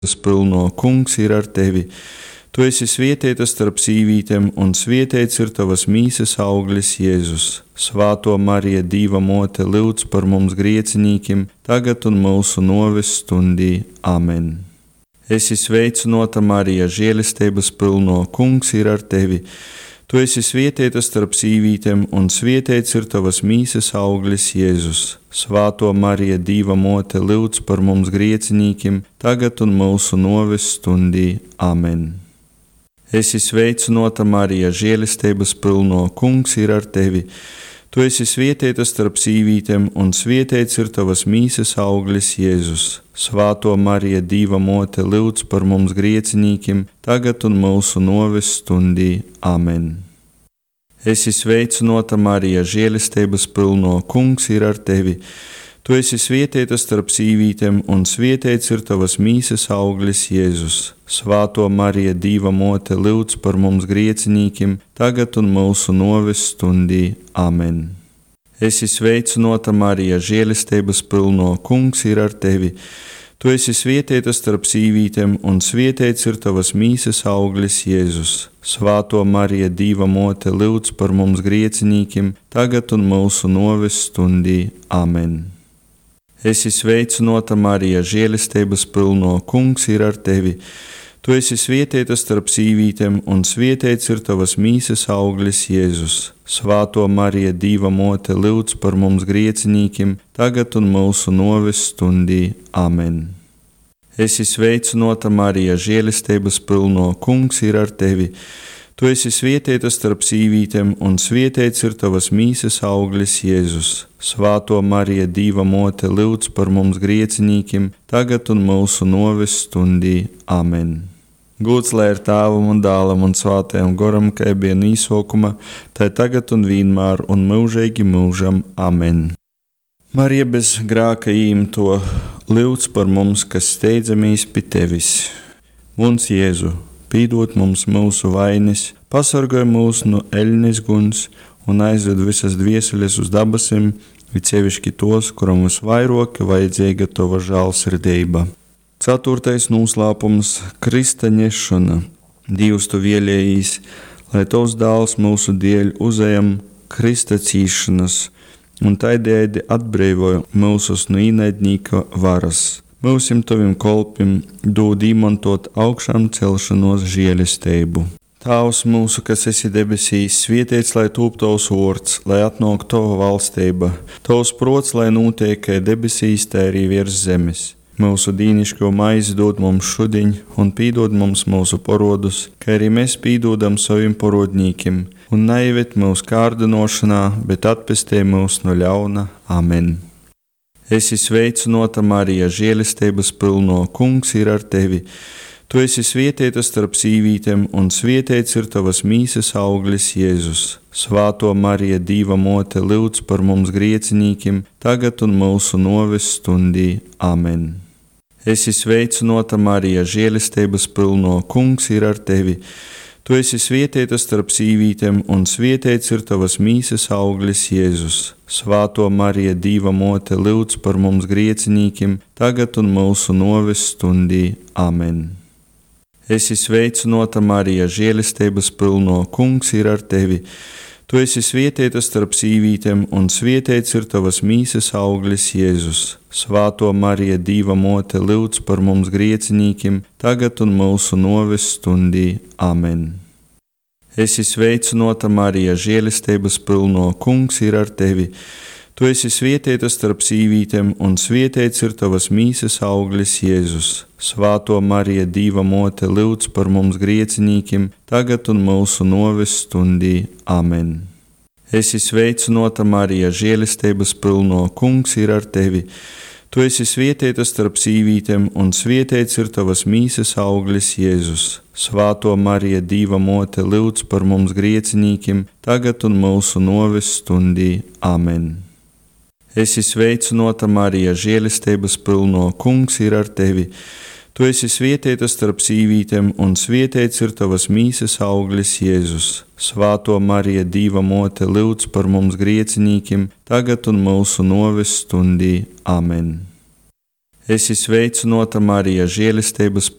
pilno, Kungs ir ar tevi. Tu esi svētīta starp sīvītēm, un svētīts ir tavas mīsas auglis, Jēzus. Svāto Marija, Dieva mote, lūdz par mums griecinīkiem, tagad un mūsu noves stundī. Amen. Esi sveicinota, Marija, žēlistības pilno, Kungs ir ar tevi. Tu esi svētīta starp sīvītēm, un svētīts ir tavas mīsas auglis, Jēzus. Svāto Marija, Dieva mote, lūdz par mums griecinīkiem, tagad un mūsu noves stundī. Amen. Esi sveicinota, Marija, žēlistības pilno, Kungs ir ar tevi. Tu esi svētīta starp sīvītēm, un svētīts ir tavas mīsas auglis, Jēzus. Svāto Marija, Dieva mote, lūdz par mums griecinīkiem, tagad un mūsu noves stundī. Amen. Esi sveicinota, Marija, žēlistības pilno, Kungs ir ar tevi. Tu esi svētīta starp sīvītēm, un svētīts ir tavas mīsas auglis, Jēzus. Svāto Marija, Dieva mote, lūdz par mums griecinīkiem, tagad un mūsu noves stundī. Amen. Esi sveicinota, Marija, žēlistības pilno, Kungs ir ar tevi. Tu esi svētīta starp sīvītēm, un svētīts ir tavas mīsas auglis, Jēzus. Svāto Marija, Dieva mote, lūdz par mums griecinīkiem, tagad un mūsu noves stundī. Amen. Esi sveicinota, Marija, žēlistības pilno, Kungs ir ar tevi. Tu esi svētīta starp sīvītēm, un svētīts ir tavas mīsas auglis, Jēzus. Svāto Marija, Dieva mote, lūdz par mums griecinīkiem, tagad un mūsu noves stundī. Amen. Esi sveicinota, Marija, žēlistības pilno, Kungs ir ar tevi. Tu esi svētīta starp sīvītēm, un svētīts ir tavas mīsas auglis, Jēzus. Svāto Marija, Dieva mote, lūdz par mums griecinīkiem, tagad un mūsu noves stundī. Amen. Gods lai ir Tēvam un Dēlam un Svētajam Garam, kā bija no sākuma, tā tagad un vienmēr un mūžīgi mūžam. Amen. Marija bez grēka īmto, lūdz par mums, kas steidzamies pie tevis. Mums Jēzu, pīdot mums mūsu vainas, pasargāj mūs no eļļas guns un aizved visas dvieseles uz dabasiem, it sevišķi tos, kuram visvairāk vajadzīga tava žēlsirdība. 4. noslēpums - Krista ņešana. Dievs tu vēlējis, lai tavs dēls mūsu dēļ uzejam Krista cīšanas, un tādējādi atbrīvoja mūsus no ienaidnieka varas. Mūsim tavim kolpim dod izmantot augšām celšanos žēlistību. Tēvs mūsu, kas esi debesīs, svētīts lai top tavs vārds, lai atnāk tava valstība, tavs prots, lai notiek kā debesīs, tā arī virs zemes. Mūsu dīnišķo maizi dod mums šodien, un pīdod mums mūsu parodus, kā arī mēs pīdodam saviem parodnīkiem, un neieved mūsu kārdinošanā, bet atpestī mūs no ļauna. Amen. Esi sveicinota, Marija, žēlistības pilno, Kungs ir ar tevi. Tu esi svētīta starp sīvītēm, un svētīts ir tavas mīsas auglis, Jēzus. Svāto Marija, Dieva mote, lūdz par mums griecinīkiem, tagad un mūsu noves stundī. Amen. Esi sveicinota, Marija, žēlistības pilno, Kungs ir ar tevi. Tu esi svētīta starp sīvītēm, un svētīts ir tavas mīsas auglis, Jēzus. Svāto Marija, Dieva mote, lūdz par mums griecinīkiem, tagad un mūsu noves stundī. Amen. Esi sveicinota, Marija, žēlistības pilno, Kungs ir ar tevi. Tu esi svētīta starp sīvītēm, un svētīts ir tavas mīsas auglis, Jēzus. Svāto Marija, Dieva mote, lūdz par mums griecinīkiem, tagad un mūsu noves stundī. Amen. Esi sveicinota, Marija, žēlistības pilno, Kungs ir ar tevi. Tu esi svētīta starp sīvītēm, un svētīts ir tavas mīsas auglis, Jēzus. Svāto Marija, Dieva mote, lūdz par mums griecinīkiem, tagad un mūsu noves stundī. Amen. Esi sveicinota, Marija, žēlistības pilno, Kungs ir ar tevi. Tu esi svētīta starp sīvītēm, un svētīts ir tavas mīsas auglis, Jēzus. Svāto Marija, Dieva mote, lūdz par mums griecinīkiem, tagad un mūsu noves stundī. Amen. Esi sveicinota, Marija, žēlistības pilno, Kungs ir ar tevi. Tu esi svētīta starp sīvītēm, un svētīts ir tavas mīsas auglis, Jēzus. Svāto Marija, Dieva mote, lūdz par mums griecinīkiem, tagad un mūsu noves stundī. Amen. Esi sveicināta, Marija, žēlistības